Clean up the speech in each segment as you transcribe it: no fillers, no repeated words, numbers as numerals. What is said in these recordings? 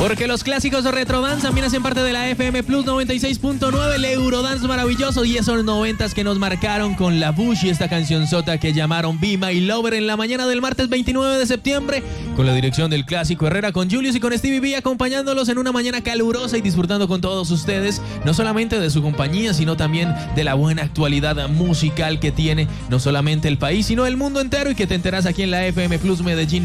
Porque los clásicos Retrodance también hacen parte de la FM Plus 96.9, el Eurodance maravilloso y esos 90s que nos marcaron con la Bush y esta cancionzota que llamaron Be My Lover en la mañana del martes 29 de septiembre, con la dirección del Clásico Herrera, con Julius y con Stevie B acompañándolos en una mañana calurosa y disfrutando con todos ustedes, no solamente de su compañía, sino también de la buena actualidad musical que tiene no solamente el país, sino el mundo entero y que te enteras aquí en la FM Plus Medellín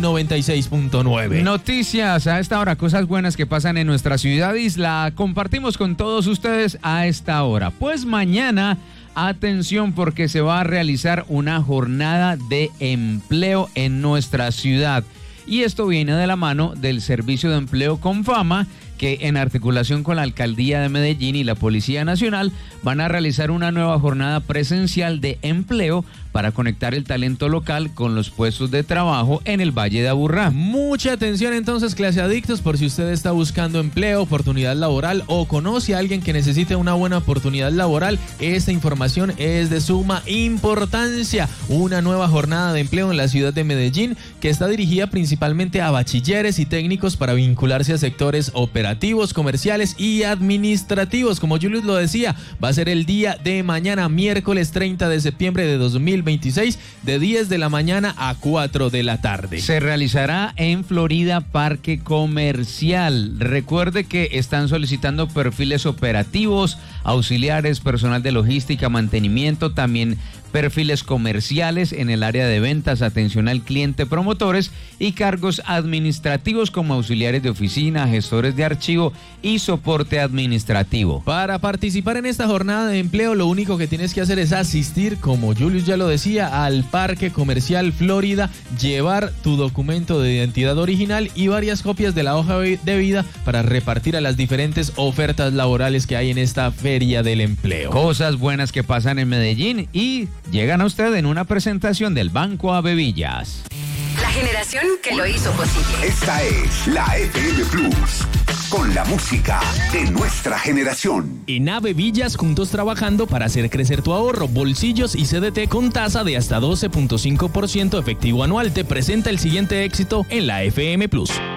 96.9. Noticias a esta hora, cosas buenas que pasan en nuestra ciudad y la compartimos con todos ustedes a esta hora. Pues mañana, atención porque se va a realizar una jornada de empleo en nuestra ciudad. Y esto viene de la mano del Servicio de Empleo Confama, que en articulación con la Alcaldía de Medellín y la Policía Nacional van a realizar una nueva jornada presencial de empleo para conectar el talento local con los puestos de trabajo en el Valle de Aburrá. Mucha atención entonces, clase adictos, por si usted está buscando empleo, oportunidad laboral o conoce a alguien que necesite una buena oportunidad laboral, esta información es de suma importancia. Una nueva jornada de empleo en la ciudad de Medellín que está dirigida principalmente a bachilleres y técnicos para vincularse a sectores operativos, comerciales y administrativos. Como Julius lo decía, va a ser el día de mañana, miércoles 30 de septiembre de 2026, de 10 de la mañana a 4 de la tarde. Se realizará en Florida Parque Comercial. Recuerde que están solicitando perfiles operativos, auxiliares, personal de logística, mantenimiento, también perfiles comerciales en el área de ventas, atención al cliente, promotores y cargos administrativos como auxiliares de oficina, gestores de archivo y soporte administrativo. Para participar en esta jornada de empleo, lo único que tienes que hacer es asistir, como Julius ya lo decía, al Parque Comercial Florida, llevar tu documento de identidad original y varias copias de la hoja de vida para repartir a las diferentes ofertas laborales que hay en esta feria del empleo. Cosas buenas que pasan en Medellín y llegan a usted en una presentación del Banco Avevillas. La generación que lo hizo posible. Esta es la FM Plus, con la música de nuestra generación. En Avevillas, juntos trabajando para hacer crecer tu ahorro, bolsillos y CDT con tasa de hasta 12.5% efectivo anual. Te presenta el siguiente éxito en la FM Plus.